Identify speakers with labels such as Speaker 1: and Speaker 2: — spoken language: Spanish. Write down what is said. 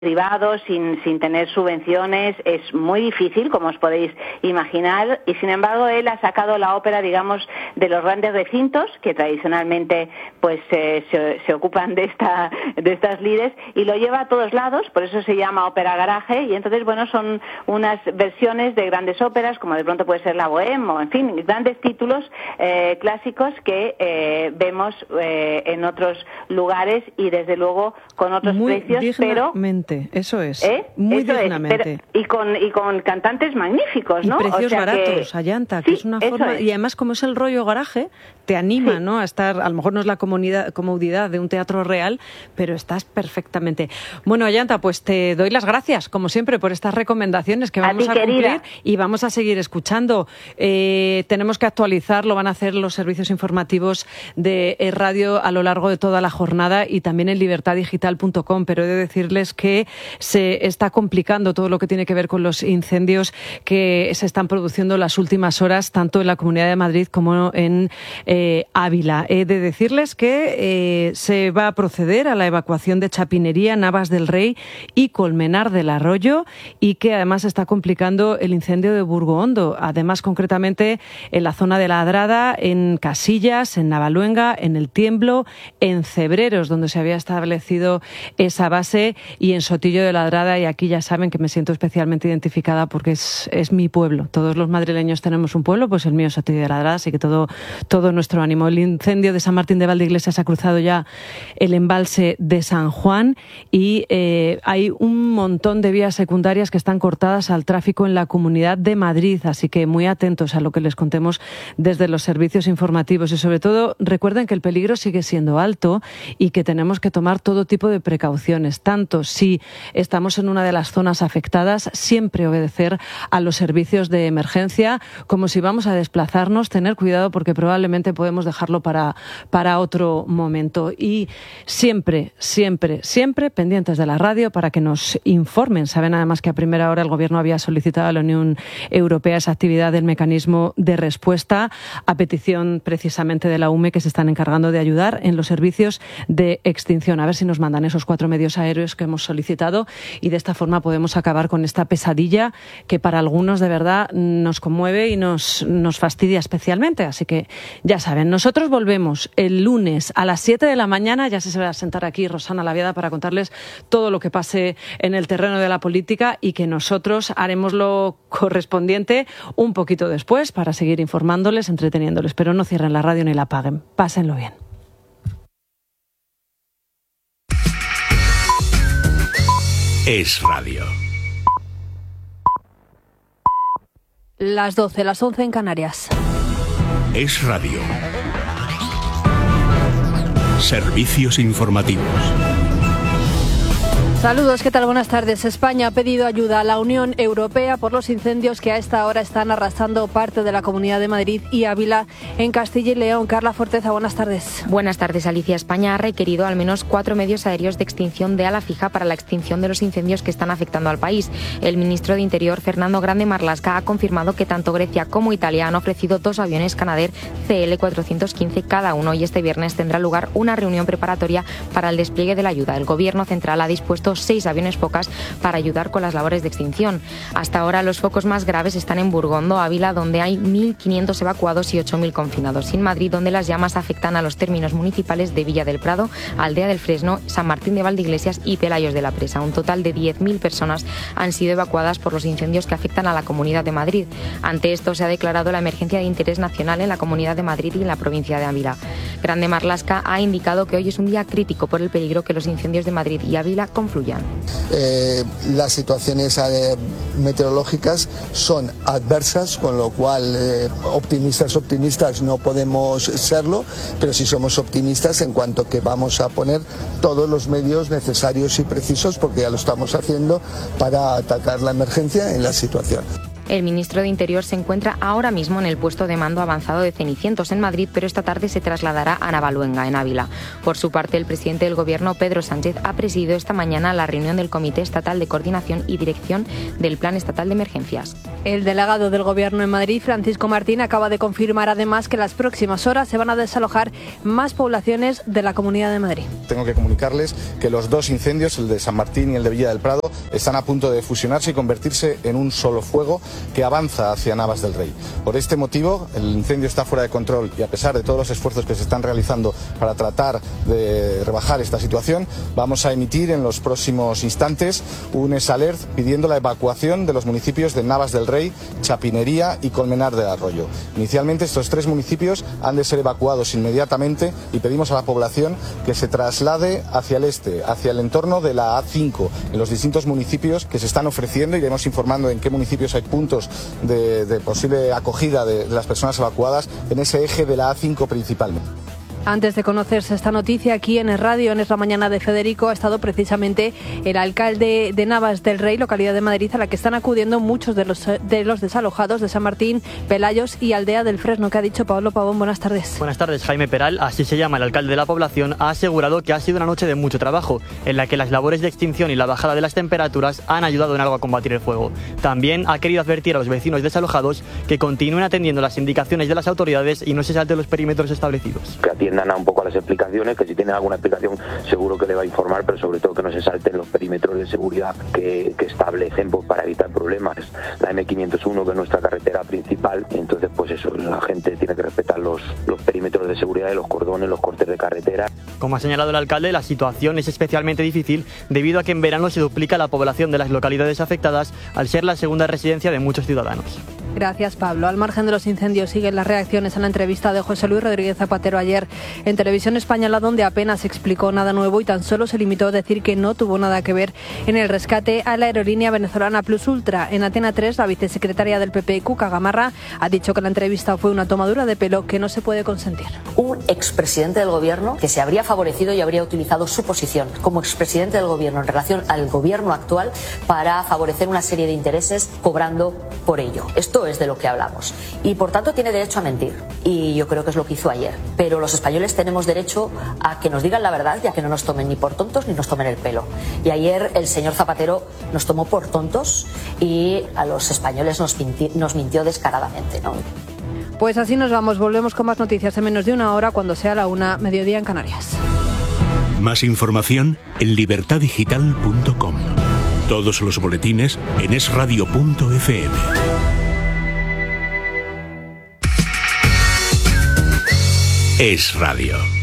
Speaker 1: privado, sin tener subvenciones, es muy difícil, como os podéis imaginar, y sin embargo él ha sacado la ópera, digamos, de los grandes recintos que tradicionalmente pues se ocupan de estas lides, y lo lleva a todos lados, por eso se llama ópera garaje, y entonces bueno, son unas versiones de grandes óperas, como de pronto puede ser la Bohème, o en fin, grandes títulos clásicos que vemos en otros lugares y desde lugo con otros precios, pero
Speaker 2: eso es, muy dignamente.
Speaker 1: Y con cantantes magníficos, ¿no?
Speaker 2: Y precios baratos, Ayanta, que es una forma... Y además, como es el rollo garaje, te anima, ¿no?, a estar, a lo mejor no es la comodidad de un teatro real, pero estás perfectamente. Bueno, Ayanta, pues te doy las gracias, como siempre, por estas recomendaciones que vamos a cumplir y vamos a seguir escuchando. Tenemos que actualizar, lo van a hacer los servicios informativos de radio a lo largo de toda la jornada y también en libertaddigital.com, pero he de decirles que se está complicando todo lo que tiene que ver con los incendios que se están produciendo en las últimas horas, tanto en la Comunidad de Madrid como en Ávila. He de decirles que se va a proceder a la evacuación de Chapinería, Navas del Rey y Colmenar del Arroyo, y que además está complicando el incendio de Burgohondo, además concretamente en la zona de la Adrada, en Casillas, en Navaluenga, en El Tiemblo, en Cebreros, donde se había establecido esa base, y en Sotillo de la Adrada, y aquí ya saben que me siento especialmente identificada porque es mi pueblo. Todos los madrileños tenemos un pueblo, pues el mío es Sotillo de la Adrada, así que todo nuestro ánimo. El incendio de San Martín de Valdeiglesias ha cruzado ya el embalse de San Juan y hay un montón de vías secundarias que están cortadas al tráfico en la Comunidad de Madrid, así que muy atentos a lo que les contemos desde los servicios informativos y sobre todo recuerden que el peligro sigue siendo alto y que tenemos que tomar todo tipo de precauciones, tanto si estamos en una de las zonas afectadas, siempre obedecer a los servicios de emergencia, como si vamos a desplazarnos, tener cuidado porque probablemente podemos dejarlo para otro momento. Y siempre pendientes de la radio para que nos informen. Saben además que a primera hora el Gobierno había solicitado a la Unión Europea esa actividad del mecanismo de respuesta a petición precisamente de la UME, que se están encargando de ayudar en los servicios de extinción. A ver si nos mandan esos 4 medios aéreos que hemos solicitado y de esta forma podemos acabar con esta pesadilla que para algunos de verdad nos conmueve y nos fastidia especialmente. Así que ya saben, nosotros volvemos el lunes a las 7 de la mañana, ya se va a sentar aquí Rosana Laviada para contarles todo lo que pase en el terreno de la política y que nosotros haremos lo correspondiente un poquito después para seguir informándoles, entreteniéndoles, pero no cierren la radio ni la apaguen. Pásenlo bien.
Speaker 3: Es radio.
Speaker 4: Las 12, las 11 en Canarias.
Speaker 3: Es radio. Servicios informativos.
Speaker 4: Saludos, ¿qué tal? Buenas tardes. España ha pedido ayuda a la Unión Europea por los incendios que a esta hora están arrasando parte de la Comunidad de Madrid y Ávila en Castilla y León. Carla Forteza, buenas tardes.
Speaker 5: Buenas tardes, Alicia. España ha requerido al menos 4 medios aéreos de extinción de ala fija para la extinción de los incendios que están afectando al país. El ministro de Interior, Fernando Grande Marlaska, ha confirmado que tanto Grecia como Italia han ofrecido 2 aviones Canadair CL-415 cada uno, y este viernes tendrá lugar una reunión preparatoria para el despliegue de la ayuda. El Gobierno central ha dispuesto 6 aviones Focas para ayudar con las labores de extinción. Hasta ahora los focos más graves están en Burgondo, Ávila, donde hay 1.500 evacuados y 8.000 confinados, y en Madrid, donde las llamas afectan a los términos municipales de Villa del Prado, Aldea del Fresno, San Martín de Valdeiglesias y Pelayos de la Presa. Un total de 10.000 personas han sido evacuadas por los incendios que afectan a la Comunidad de Madrid. Ante esto se ha declarado la emergencia de interés nacional en la Comunidad de Madrid y en la provincia de Ávila. Grande Marlaska ha indicado que hoy es un día crítico por el peligro que los incendios de Madrid y Ávila confluyan.
Speaker 6: Las situaciones meteorológicas son adversas, con lo cual optimistas no podemos serlo, pero sí somos optimistas en cuanto que vamos a poner todos los medios necesarios y precisos, porque ya lo estamos haciendo, para atacar la emergencia en la situación.
Speaker 5: El ministro de Interior se encuentra ahora mismo en el puesto de mando avanzado de Cenicientos en Madrid, pero esta tarde se trasladará a Navaluenga, en Ávila. Por su parte, el presidente del Gobierno, Pedro Sánchez, ha presidido esta mañana la reunión del Comité Estatal de Coordinación y Dirección del Plan Estatal de Emergencias.
Speaker 4: El delegado del Gobierno en Madrid, Francisco Martín, acaba de confirmar además que en las próximas horas se van a desalojar más poblaciones de la Comunidad de Madrid.
Speaker 7: Tengo que comunicarles que los dos incendios, el de San Martín y el de Villa del Prado, están a punto de fusionarse y convertirse en un solo fuego que avanza hacia Navas del Rey. Por este motivo, el incendio está fuera de control y a pesar de todos los esfuerzos que se están realizando para tratar de rebajar esta situación, vamos a emitir en los próximos instantes un SALERT pidiendo la evacuación de los municipios de Navas del Rey, Chapinería y Colmenar del Arroyo. Inicialmente estos 3 municipios han de ser evacuados inmediatamente y pedimos a la población que se traslade hacia el este, hacia el entorno de la A5, en los distintos municipios que se están ofreciendo. Iremos informando en qué municipios hay puntos de posible acogida de las personas evacuadas en ese eje de la A5 principalmente.
Speaker 4: Antes de conocerse esta noticia, aquí en el radio, en Es la Mañana de Federico, ha estado precisamente el alcalde de Navas del Rey, localidad de Madrid, a la que están acudiendo muchos de los desalojados de San Martín, Pelayos y Aldea del Fresno. ¿Qué ha dicho Pablo Pavón? Buenas tardes.
Speaker 8: Buenas tardes. Jaime Peral, así se llama el alcalde de la población, ha asegurado que ha sido una noche de mucho trabajo, en la que las labores de extinción y la bajada de las temperaturas han ayudado en algo a combatir el fuego. También ha querido advertir a los vecinos desalojados que continúen atendiendo las indicaciones de las autoridades y no se salten los perímetros establecidos.
Speaker 9: Que atiendan a un poco a las explicaciones, que si tienen alguna explicación seguro que le va a informar, pero sobre todo que no se salten los perímetros de seguridad que establecen pues, para evitar problemas. La M501, que es nuestra carretera principal, entonces pues eso, la gente tiene que respetar los perímetros de seguridad de los cordones, los cortes de carretera.
Speaker 8: Como ha señalado el alcalde, la situación es especialmente difícil debido a que en verano se duplica la población de las localidades afectadas al ser la segunda residencia de muchos ciudadanos.
Speaker 4: Gracias, Pablo. Al margen de los incendios siguen las reacciones a la entrevista de José Luis Rodríguez Zapatero ayer en Televisión Española, donde apenas explicó nada nuevo y tan solo se limitó a decir que no tuvo nada que ver en el rescate a la aerolínea venezolana Plus Ultra. En Antena 3, la vicesecretaria del PP, Cuca Gamarra, ha dicho que la entrevista fue una tomadura de pelo que no se puede consentir.
Speaker 10: Un expresidente del Gobierno que se habría favorecido y habría utilizado su posición como expresidente del Gobierno en relación al Gobierno actual para favorecer una serie de intereses cobrando por ello. Esto es de lo que hablamos. Y por tanto tiene derecho a mentir. Y yo creo que es lo que hizo ayer. Pero los españoles tenemos derecho a que nos digan la verdad y a que no nos tomen ni por tontos ni nos tomen el pelo. Y ayer el señor Zapatero nos tomó por tontos y a los españoles nos mintió descaradamente, ¿no?
Speaker 4: Pues así nos vamos. Volvemos con más noticias en menos de una hora cuando sea la 1:00 mediodía en Canarias.
Speaker 3: Más información en libertadigital.com. Todos los boletines en esradio.fm. Es Radio.